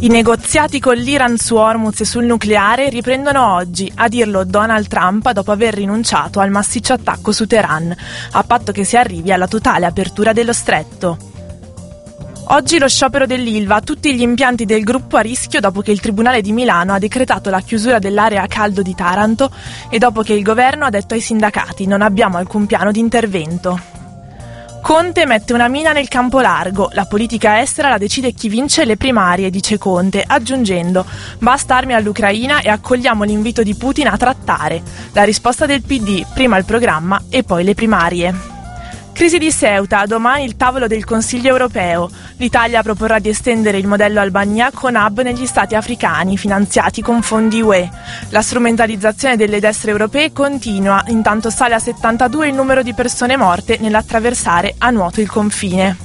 I negoziati con l'Iran su Hormuz e sul nucleare riprendono oggi, a dirlo Donald Trump dopo aver rinunciato al massiccio attacco su Teheran, a patto che si arrivi alla totale apertura dello stretto. Oggi lo sciopero dell'Ilva, tutti gli impianti del gruppo a rischio dopo che il Tribunale di Milano ha decretato la chiusura dell'area a caldo di Taranto e dopo che il governo ha detto ai sindacati non abbiamo alcun piano di intervento. Conte mette una mina nel campo largo, la politica estera la decide chi vince le primarie, dice Conte, aggiungendo basta armi all'Ucraina e accogliamo l'invito di Putin a trattare. La risposta del PD, prima il programma e poi le primarie. Crisi di Ceuta, domani il tavolo del Consiglio europeo. L'Italia proporrà di estendere il modello Albania con hub negli stati africani finanziati con fondi UE. La strumentalizzazione delle destre europee continua, intanto sale a 72 il numero di persone morte nell'attraversare a nuoto il confine.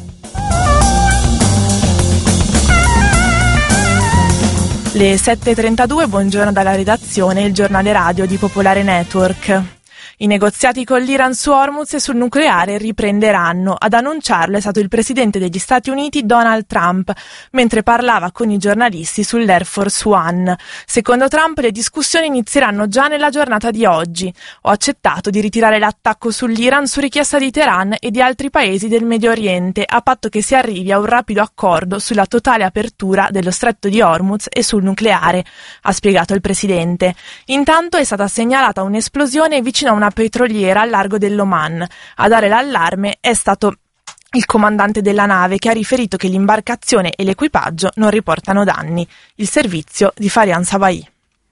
Le 7.32, buongiorno dalla redazione, il giornale radio di Popolare Network. I negoziati con l'Iran su Hormuz e sul nucleare riprenderanno. Ad annunciarlo è stato il presidente degli Stati Uniti Donald Trump, mentre parlava con i giornalisti sull'Air Force One. Secondo Trump le discussioni inizieranno già nella giornata di oggi. Ho accettato di ritirare l'attacco sull'Iran su richiesta di Teheran e di altri paesi del Medio Oriente, a patto che si arrivi a un rapido accordo sulla totale apertura dello stretto di Hormuz e sul nucleare, ha spiegato il presidente. Intanto è stata segnalata un'esplosione vicino a una petroliera al largo dell'Oman. A dare l'allarme è stato il comandante della nave, che ha riferito che l'imbarcazione e l'equipaggio non riportano danni. Il servizio di Farian Sabai.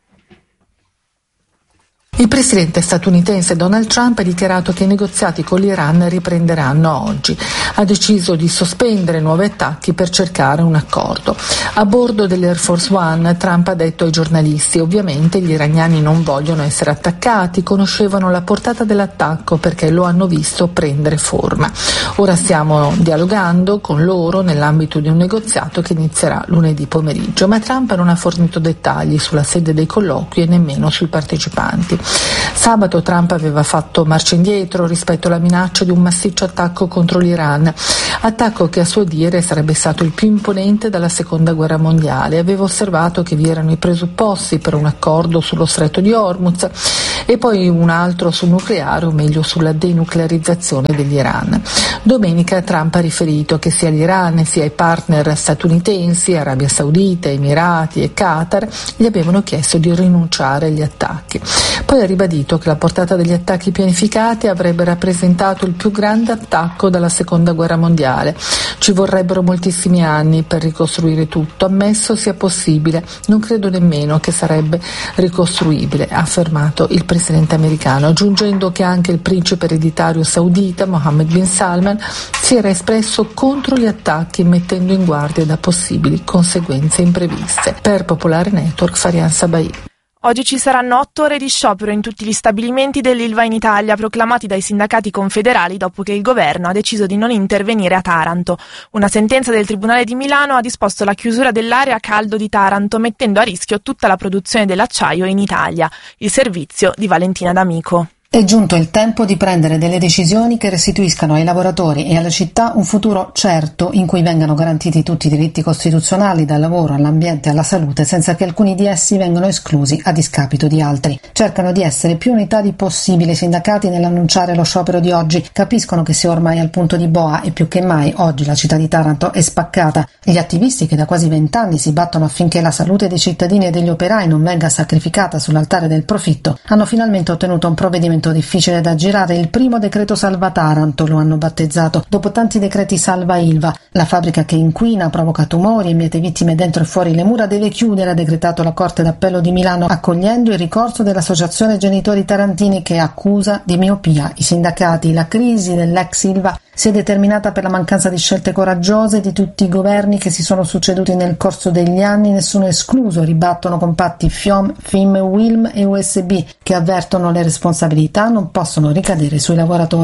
Il presidente statunitense Donald Trump ha dichiarato che i negoziati con l'Iran riprenderanno oggi. Ha deciso di sospendere nuovi attacchi per cercare un accordo. A bordo dell'Air Force One, Trump ha detto ai giornalisti: ovviamente gli iraniani non vogliono essere attaccati, conoscevano la portata dell'attacco perché lo hanno visto prendere forma. Ora stiamo dialogando con loro nell'ambito di un negoziato che inizierà lunedì pomeriggio, ma Trump non ha fornito dettagli sulla sede dei colloqui e nemmeno sui partecipanti. Sabato Trump aveva fatto marcia indietro rispetto alla minaccia di un massiccio attacco contro l'Iran, attacco che a suo dire sarebbe stato il più imponente dalla seconda guerra mondiale. Aveva osservato che vi erano i presupposti per un accordo sullo stretto di Hormuz e poi un altro sul nucleare, o meglio sulla denuclearizzazione dell'Iran. Domenica Trump ha riferito che sia l'Iran sia i partner statunitensi, Arabia Saudita, Emirati e Qatar, gli avevano chiesto di rinunciare agli attacchi. Poi ha ribadito che la portata degli attacchi pianificati avrebbe rappresentato il più grande attacco dalla seconda guerra mondiale. Ci vorrebbero moltissimi anni per ricostruire tutto, ammesso sia possibile. Non credo nemmeno che sarebbe ricostruibile, ha affermato il presidente americano, aggiungendo che anche il principe ereditario saudita Mohammed bin Salman si era espresso contro gli attacchi, mettendo in guardia da possibili conseguenze impreviste. Per Popolare Network, Farian Sabai. Oggi ci saranno 8 ore di sciopero in tutti gli stabilimenti dell'Ilva in Italia, proclamati dai sindacati confederali dopo che il governo ha deciso di non intervenire a Taranto. Una sentenza del Tribunale di Milano ha disposto la chiusura dell'area a caldo di Taranto, mettendo a rischio tutta la produzione dell'acciaio in Italia. Il servizio di Valentina D'Amico. È giunto il tempo di prendere delle decisioni che restituiscano ai lavoratori e alla città un futuro certo in cui vengano garantiti tutti i diritti costituzionali, dal lavoro all'ambiente e alla salute, senza che alcuni di essi vengano esclusi a discapito di altri. Cercano di essere più unitari possibile i sindacati nell'annunciare lo sciopero di oggi. Capiscono che si è ormai al punto di boa e più che mai oggi la città di Taranto è spaccata. Gli attivisti che da quasi 20 anni si battono affinché la salute dei cittadini e degli operai non venga sacrificata sull'altare del profitto hanno finalmente ottenuto un provvedimento difficile da girare. Il primo decreto Salva Taranto lo hanno battezzato, dopo tanti decreti Salva Ilva. La fabbrica che inquina, provoca tumori e miete vittime dentro e fuori le mura deve chiudere, ha decretato la Corte d'Appello di Milano, accogliendo il ricorso dell'Associazione Genitori Tarantini che accusa di miopia i sindacati. La crisi dell'ex Ilva si è determinata per la mancanza di scelte coraggiose di tutti i governi che si sono succeduti nel corso degli anni, nessuno escluso, ribattono compatti FIOM, FIM, WILM e USB, che avvertono le responsabilità non possono ricadere sui lavoratori.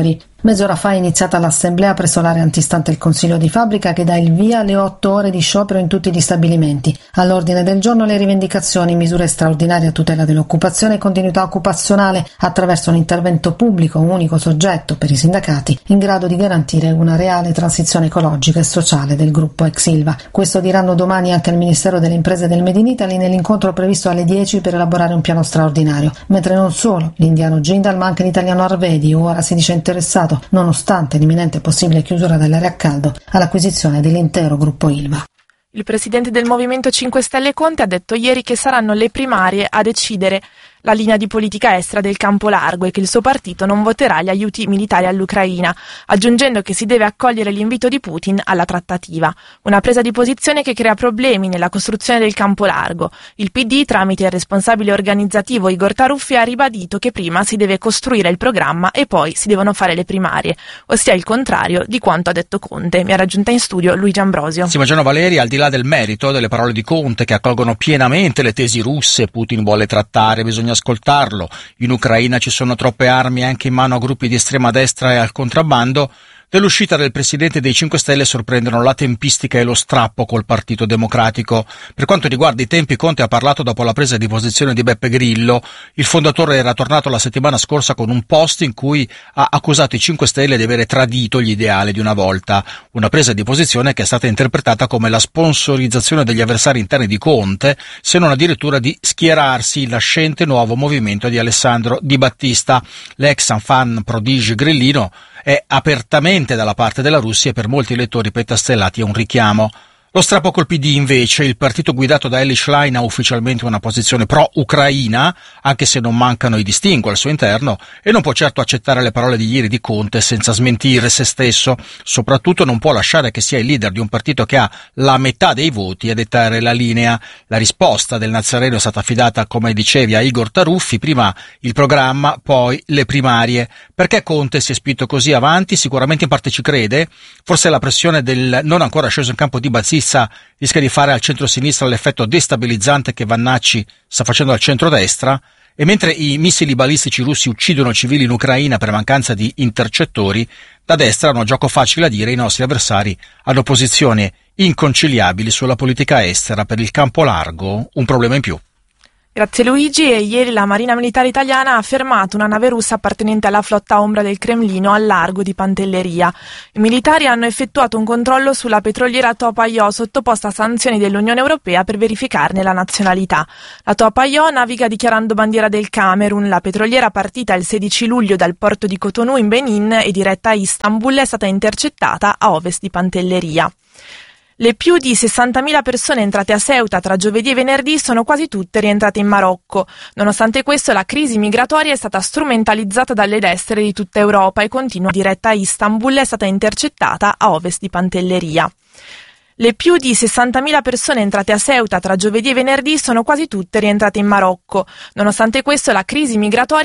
Mezz'ora fa è iniziata l'assemblea presso l'area antistante il Consiglio di Fabbrica che dà il via alle 8 ore di sciopero in tutti gli stabilimenti. All'ordine del giorno le rivendicazioni, misure straordinarie a tutela dell'occupazione e continuità occupazionale attraverso un intervento pubblico, un unico soggetto per i sindacati, in grado di garantire una reale transizione ecologica e sociale del gruppo ex Ilva. Questo diranno domani anche al Ministero delle Imprese del Made in Italy nell'incontro previsto alle 10 per elaborare un piano straordinario. Mentre non solo l'indiano Jindal ma anche l'italiano Arvedi ora si dice interessato, nonostante l'imminente possibile chiusura dell'area a caldo, all'acquisizione dell'intero gruppo Ilva. Il presidente del Movimento 5 Stelle Conte ha detto ieri che saranno le primarie a decidere la linea di politica estera del campo largo e che il suo partito non voterà gli aiuti militari all'Ucraina, aggiungendo che si deve accogliere l'invito di Putin alla trattativa. Una presa di posizione che crea problemi nella costruzione del campo largo. Il PD, tramite il responsabile organizzativo Igor Taruffi, ha ribadito che prima si deve costruire il programma e poi si devono fare le primarie, ossia il contrario di quanto ha detto Conte. Mi ha raggiunta in studio Luigi Ambrosio. Sì, buongiorno Valeri, al di là del merito delle parole di Conte che accolgono pienamente le tesi russe, Putin vuole trattare, bisogna ascoltarlo, in Ucraina ci sono troppe armi anche in mano a gruppi di estrema destra e al contrabbando, dell'uscita del presidente dei 5 Stelle sorprendono la tempistica e lo strappo col Partito Democratico. Per quanto riguarda i tempi, Conte ha parlato dopo la presa di posizione di Beppe Grillo. Il fondatore era tornato la settimana scorsa con un post in cui ha accusato i 5 Stelle di avere tradito gli ideali di una volta. Una presa di posizione che è stata interpretata come la sponsorizzazione degli avversari interni di Conte, se non addirittura di schierarsi il nascente nuovo movimento di Alessandro Di Battista. L'ex enfant prodige grillino è apertamente dalla parte della Russia e per molti elettori pentastellati è un richiamo. Lo strappo col PD invece, il partito guidato da Elly Schlein ha ufficialmente una posizione pro-ucraina, anche se non mancano i distinguo al suo interno, e non può certo accettare le parole di ieri di Conte senza smentire se stesso. Soprattutto non può lasciare che sia il leader di un partito che ha la metà dei voti a dettare la linea. La risposta del Nazareno è stata affidata, come dicevi, a Igor Taruffi, prima il programma, poi le primarie. Perché Conte si è spinto così avanti? Sicuramente in parte ci crede, forse la pressione del non ancora sceso in campo di Battista rischia di fare al centro-sinistra l'effetto destabilizzante che Vannacci sta facendo al centro-destra, e mentre i missili balistici russi uccidono civili in Ucraina per mancanza di intercettori, da destra hanno gioco facile a dire i nostri avversari hanno posizioni inconciliabili sulla politica estera, per il campo largo un problema in più. Grazie Luigi. E ieri la Marina Militare Italiana ha fermato una nave russa appartenente alla flotta ombra del Cremlino al largo di Pantelleria. I militari hanno effettuato un controllo sulla petroliera Topa-Io sottoposta a sanzioni dell'Unione Europea per verificarne la nazionalità. La Topa-Io naviga dichiarando bandiera del Camerun. La petroliera, partita il 16 luglio dal porto di Cotonou in Benin e diretta a Istanbul, è stata intercettata a ovest di Pantelleria. Le più di 60.000 persone entrate a Ceuta tra giovedì e venerdì sono quasi tutte rientrate in Marocco. Nonostante questo, la crisi migratoria è stata strumentalizzata dalle destre di tutta Europa e continua diretta a Istanbul è stata intercettata a ovest di Pantelleria. Le più di 60.000 persone entrate a Ceuta tra giovedì e venerdì sono quasi tutte rientrate in Marocco. Nonostante questo, la crisi migratoria